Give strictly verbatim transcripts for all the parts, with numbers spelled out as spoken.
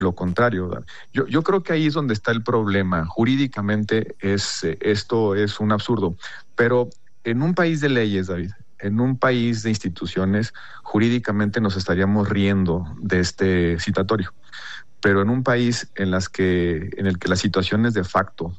lo contrario. Yo, yo creo que ahí es donde está el problema. Jurídicamente es, esto es un absurdo, pero en un país de leyes, David, en un país de instituciones, jurídicamente nos estaríamos riendo de este citatorio. Pero en un país en las que, en el que la situación es de facto,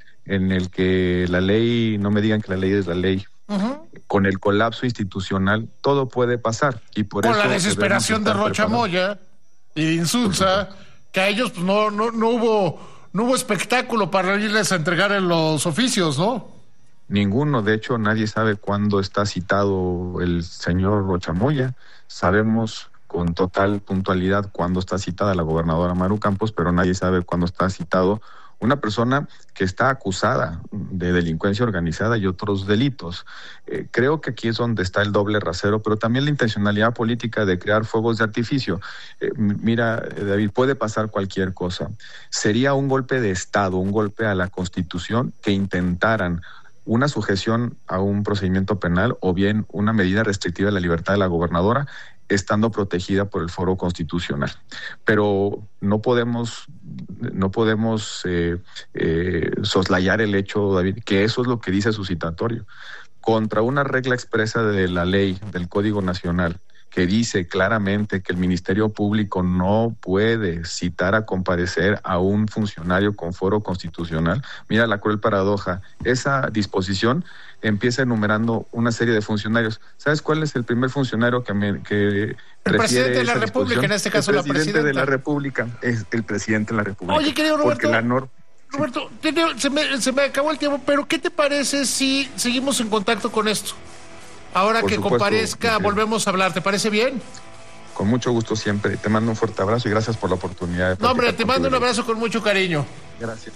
en el que la ley, no me digan que la ley es la ley, uh-huh. con el colapso institucional, todo puede pasar. Y por con eso la desesperación de Rocha Moya y de Insulza, que a ellos pues, no, no, no hubo, no hubo espectáculo para irles a entregar en los oficios, ¿no? Ninguno, de hecho, nadie sabe cuándo está citado el señor Rocha Moya. Sabemos con total puntualidad cuándo está citada la gobernadora Maru Campos, pero nadie sabe cuándo está citado una persona que está acusada de delincuencia organizada y otros delitos. Eh, creo que aquí es donde está el doble rasero, pero también la intencionalidad política de crear fuegos de artificio. Eh, mira, David, puede pasar cualquier cosa. Sería un golpe de Estado, un golpe a la Constitución que intentaran una sujeción a un procedimiento penal o bien una medida restrictiva de la libertad de la gobernadora, estando protegida por el foro constitucional. Pero no podemos, no podemos eh, eh, soslayar el hecho, David, que eso es lo que dice su citatorio. Contra una regla expresa de la ley, del Código Nacional, que dice claramente que el Ministerio Público no puede citar a comparecer a un funcionario con foro constitucional. Mira la cruel paradoja. Esa disposición empieza enumerando una serie de funcionarios. ¿Sabes cuál es el primer funcionario que, me, que el presidente de la República, en este caso la presidenta? El presidente de la República es el presidente de la República. Oye, querido Roberto, porque la norma... Roberto, se me, se me acabó el tiempo, pero ¿qué te parece si seguimos en contacto con esto? Ahora Por que supuesto, comparezca, que... volvemos a hablar, ¿te parece bien? Con mucho gusto siempre. Te mando un fuerte abrazo y gracias por la oportunidad. De no, hombre, te mando un abrazo con mucho cariño. Gracias.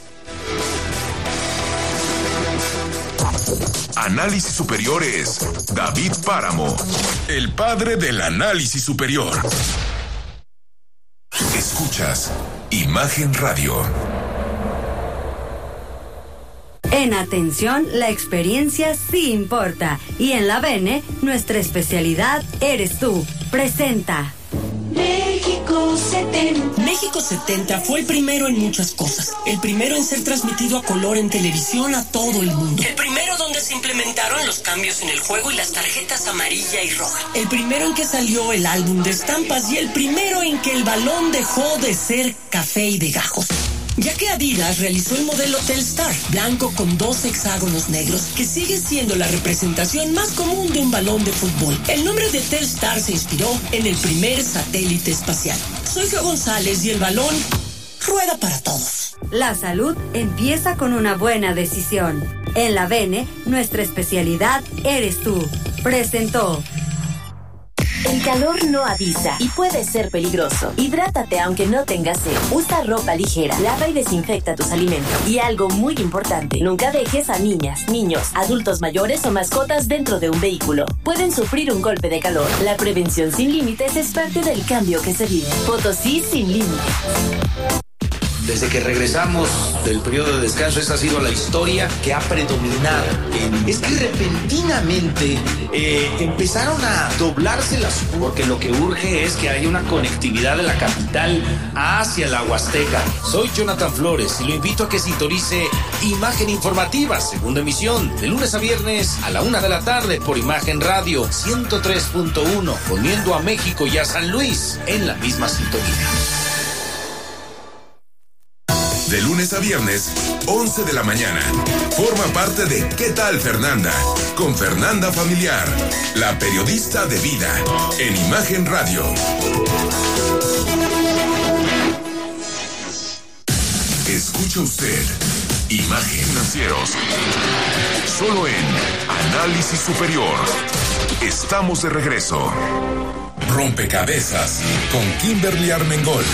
Análisis Superior es David Páramo, el padre del análisis superior. Escuchas Imagen Radio. En atención, la experiencia sí importa. Y en la Bene, nuestra especialidad eres tú. Presenta. México setenta. México setenta fue el primero en muchas cosas. El primero en ser transmitido a color en televisión a todo el mundo. El primero donde se implementaron los cambios en el juego y las tarjetas amarilla y roja. El primero en que salió el álbum de estampas y el primero en que el balón dejó de ser café y de gajos. Ya que Adidas realizó el modelo Telstar, blanco con dos hexágonos negros, que sigue siendo la representación más común de un balón de fútbol. El nombre de Telstar se inspiró en el primer satélite espacial. Soy Jo González y el balón rueda para todos. La salud empieza con una buena decisión. En la Bene, nuestra especialidad eres tú. Presentó. El calor no avisa y puede ser peligroso. Hidrátate aunque no tengas sed. Usa ropa ligera, lava y desinfecta tus alimentos. Y algo muy importante, nunca dejes a niñas, niños, adultos mayores o mascotas dentro de un vehículo. Pueden sufrir un golpe de calor. La prevención sin límites es parte del cambio que se vive. Potosí sin límites. Desde que regresamos del periodo de descanso, esa ha sido la historia que ha predominado. Es que repentinamente eh, empezaron a doblarse las... Porque lo que urge es que haya una conectividad de la capital hacia la Huasteca. Soy Jonathan Flores y lo invito a que sintonice Imagen Informativa, segunda emisión, de lunes a viernes a la una de la tarde por Imagen Radio ciento tres punto uno, poniendo a México y a San Luis en la misma sintonía. De lunes a viernes, once de la mañana. Forma parte de ¿Qué tal, Fernanda? Con Fernanda Familiar, la periodista de vida, en Imagen Radio. Escucha usted Imagen Financieros. Solo en Análisis Superior. Estamos de regreso. Rompecabezas con Kimberly Armengol.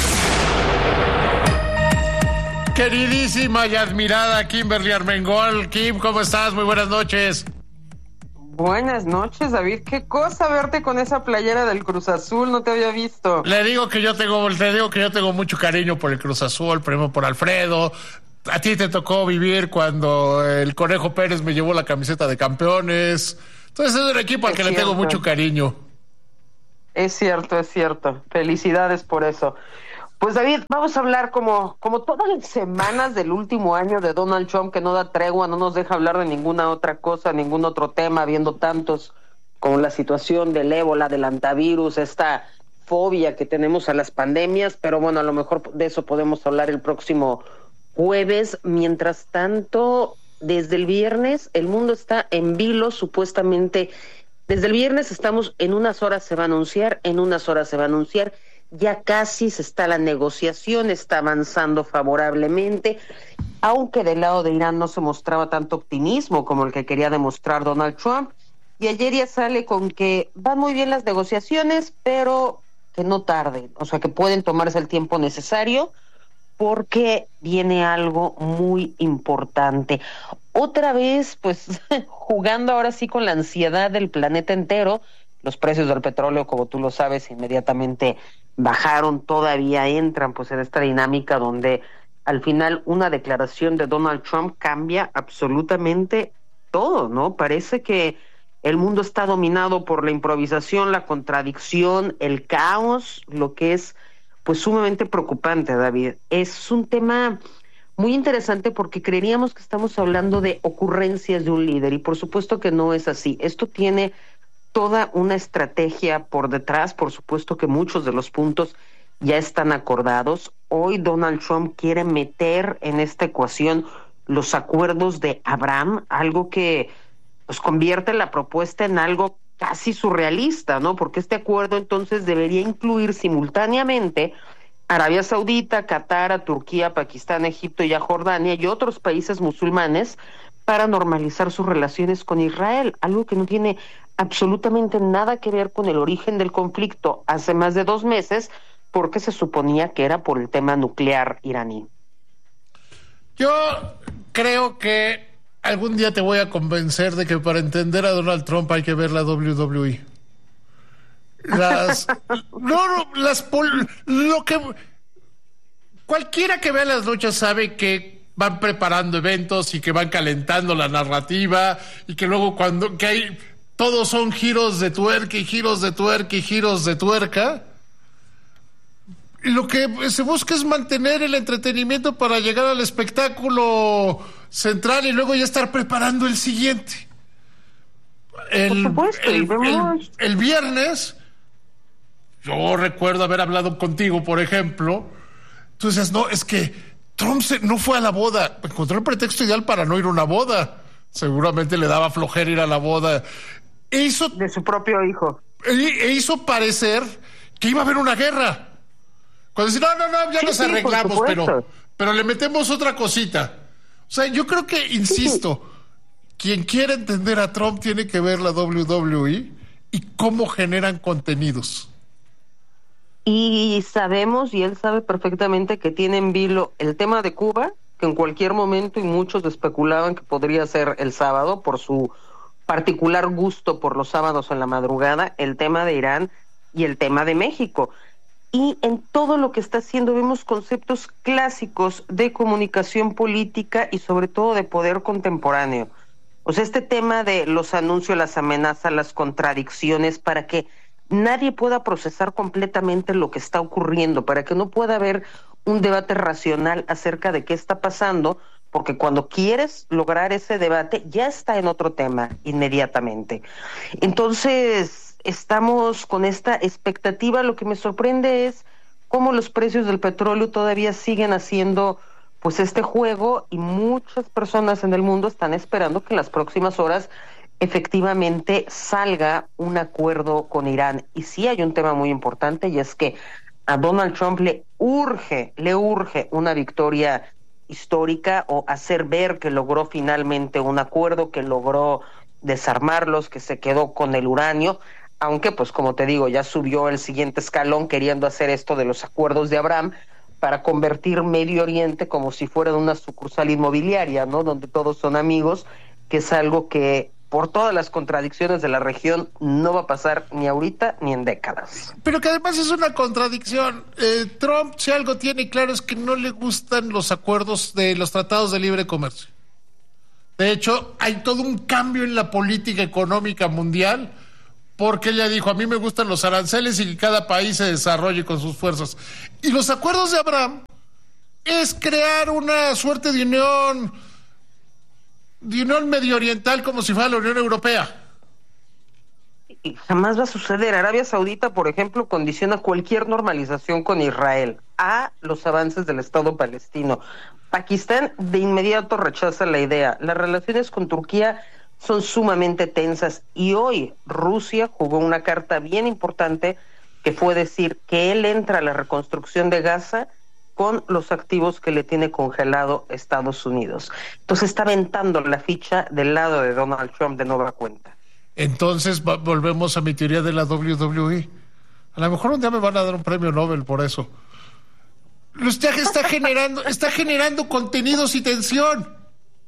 Queridísima y admirada Kimberly Armengol. Kim, ¿cómo estás? Muy buenas noches. Buenas noches, David. Qué cosa verte con esa playera del Cruz Azul, no te había visto. Le digo que yo tengo, le digo que yo tengo mucho cariño por el Cruz Azul, primero por Alfredo. A ti te tocó vivir cuando el Conejo Pérez me llevó la camiseta de campeones. Entonces es un equipo al que le tengo mucho cariño. Es cierto, es cierto. Felicidades por eso. Pues David, vamos a hablar como, como todas las semanas del último año de Donald Trump, que no da tregua, no nos deja hablar de ninguna otra cosa, ningún otro tema, viendo tantos como la situación del ébola, del antivirus, esta fobia que tenemos a las pandemias, pero bueno, a lo mejor de eso podemos hablar el próximo jueves. Mientras tanto, desde el viernes, el mundo está en vilo, supuestamente. Desde el viernes estamos, en unas horas se va a anunciar, en unas horas se va a anunciar, ya casi se está la negociación, está avanzando favorablemente, aunque del lado de Irán no se mostraba tanto optimismo como el que quería demostrar Donald Trump, y ayer ya sale con que van muy bien las negociaciones, pero que no tarden, o sea que pueden tomarse el tiempo necesario, porque viene algo muy importante. Otra vez, pues, jugando ahora sí con la ansiedad del planeta entero, los precios del petróleo, como tú lo sabes, inmediatamente bajaron, todavía entran pues en esta dinámica donde al final una declaración de Donald Trump cambia absolutamente todo, ¿no? Parece que el mundo está dominado por la improvisación, la contradicción, el caos, lo que es pues sumamente preocupante, David. Es un tema muy interesante porque creeríamos que estamos hablando de ocurrencias de un líder y por supuesto que no es así. Esto tiene toda una estrategia por detrás, por supuesto que muchos de los puntos ya están acordados. Hoy Donald Trump quiere meter en esta ecuación los acuerdos de Abraham, algo que pues convierte la propuesta en algo casi surrealista, ¿no? Porque este acuerdo entonces debería incluir simultáneamente Arabia Saudita, Qatar, a Turquía, Pakistán, Egipto y a Jordania y otros países musulmanes para normalizar sus relaciones con Israel, algo que no tiene absolutamente nada que ver con el origen del conflicto hace más de dos meses, porque se suponía que era por el tema nuclear iraní. Yo creo que algún día te voy a convencer de que para entender a Donald Trump hay que ver la doble u doble u e. Las, no, no, las, pol, lo que, cualquiera que vea las luchas sabe que van preparando eventos y que van calentando la narrativa y que luego cuando, que hay, todos son giros de tuerca y giros de tuerca y giros de tuerca. Y lo que se busca es mantener el entretenimiento para llegar al espectáculo central y luego ya estar preparando el siguiente. El, Por supuesto, el, el, el viernes, yo recuerdo haber hablado contigo, por ejemplo, tú decías, no, es que Trump se, no fue a la boda, encontró el pretexto ideal para no ir a una boda. Seguramente le daba flojera ir a la boda. E hizo, de su propio hijo. E, e hizo parecer que iba a haber una guerra. Cuando dice, no, no, no, ya sí, nos arreglamos, sí, pero, pero le metemos otra cosita. O sea, yo creo que, insisto, sí. quien quiera entender a Trump tiene que ver la doble u doble u e y cómo generan contenidos. Y sabemos, y él sabe perfectamente que tiene en vilo el tema de Cuba, que en cualquier momento, y muchos especulaban que podría ser el sábado, por su particular gusto por los sábados en la madrugada, el tema de Irán y el tema de México. Y en todo lo que está haciendo vemos conceptos clásicos de comunicación política y sobre todo de poder contemporáneo. O sea, este tema de los anuncios, las amenazas, las contradicciones, para que nadie pueda procesar completamente lo que está ocurriendo, para que no pueda haber un debate racional acerca de qué está pasando, porque cuando quieres lograr ese debate ya está en otro tema inmediatamente. Entonces estamos con esta expectativa. Lo que me sorprende es cómo los precios del petróleo todavía siguen haciendo pues este juego y muchas personas en el mundo están esperando que en las próximas horas efectivamente salga un acuerdo con Irán. Y sí hay un tema muy importante y es que a Donald Trump le urge, le urge una victoria histórica o hacer ver que logró finalmente un acuerdo, que logró desarmarlos, que se quedó con el uranio. Aunque, pues como te digo, ya subió el siguiente escalón queriendo hacer esto de los acuerdos de Abraham para convertir Medio Oriente como si fuera una sucursal inmobiliaria, ¿no? Donde todos son amigos, que es algo que por todas las contradicciones de la región no va a pasar ni ahorita ni en décadas. Pero que además es una contradicción. Eh, Trump, si algo tiene claro, es que no le gustan los acuerdos de los tratados de libre comercio. De hecho, hay todo un cambio en la política económica mundial porque ella dijo, a mí me gustan los aranceles y que cada país se desarrolle con sus fuerzas. Y los acuerdos de Abraham es crear una suerte de unión, de unión medio oriental como si fuera la Unión Europea. Y jamás va a suceder. Arabia Saudita, por ejemplo, condiciona cualquier normalización con Israel a los avances del Estado palestino. Pakistán de inmediato rechaza la idea. Las relaciones con Turquía son sumamente tensas y hoy Rusia jugó una carta bien importante que fue decir que él entra a la reconstrucción de Gaza con los activos que le tiene congelado Estados Unidos. Entonces está aventando la ficha del lado de Donald Trump de nueva cuenta. Entonces va, volvemos a mi teoría de la doble u doble u E. A lo mejor un día me van a dar un premio Nobel por eso. Está, está generando, está generando contenidos y tensión.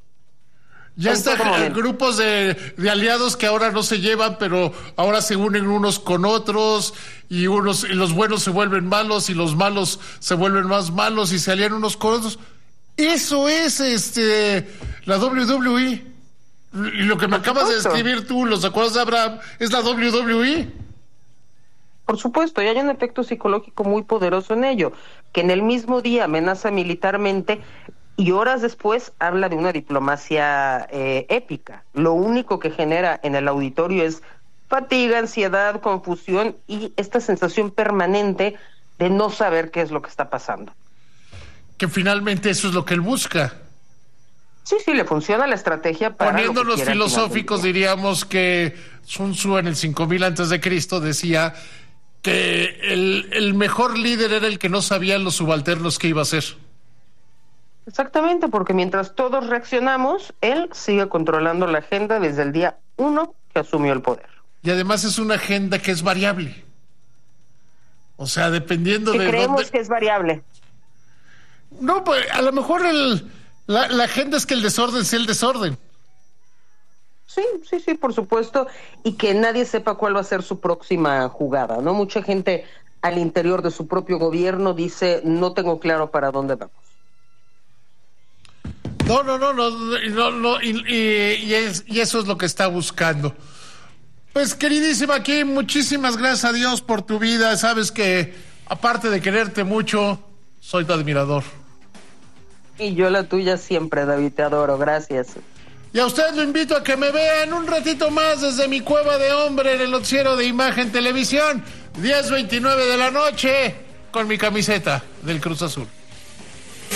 Ya está grupos de, de aliados que ahora no se llevan, pero ahora se unen unos con otros, y unos, y los buenos se vuelven malos, y los malos se vuelven más malos, y se alían unos con otros. Eso es este la doble u doble u E. Y lo que me acabas de describir tú, los acuerdos de Abraham, es la doble u doble u E. Por supuesto, y hay un efecto psicológico muy poderoso en ello, que en el mismo día amenaza militarmente y horas después habla de una diplomacia eh, épica. Lo único que genera en el auditorio es fatiga, ansiedad, confusión y esta sensación permanente de no saber qué es lo que está pasando. Que finalmente eso es lo que él busca. Sí, sí, le funciona la estrategia para... Poniéndonos filosóficos, diríamos que Sun Tzu en el cinco mil antes de Cristo decía que el, el mejor líder era el que no sabía los subalternos qué iba a hacer. Exactamente, porque mientras todos reaccionamos, él sigue controlando la agenda desde el día uno que asumió el poder. Y además es una agenda que es variable. O sea, dependiendo que de creemos dónde... que es variable. No, pues a lo mejor el, la, la agenda es que el desorden sea el desorden. Sí, sí, sí, por supuesto, y que nadie sepa cuál va a ser su próxima jugada, ¿no? Mucha gente al interior de su propio gobierno dice, no tengo claro para dónde vamos. No, no, no, no, no, no y, y, y, es, y eso es lo que está buscando. Pues, queridísima Kim, muchísimas gracias a Dios por tu vida. Sabes que, aparte de quererte mucho, soy tu admirador. Y yo la tuya siempre, David, te adoro, gracias. Y a ustedes lo invito a que me vean un ratito más desde mi cueva de hombre en el noticiero de Imagen Televisión, diez veintinueve de la noche, con mi camiseta del Cruz Azul.